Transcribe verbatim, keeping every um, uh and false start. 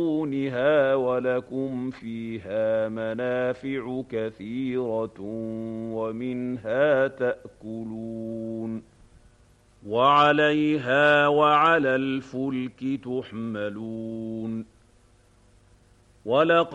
دونها ولكم فيها منافع كثيرة ومنها تأكلون وعليها وعلى الفلك تحملون ولقد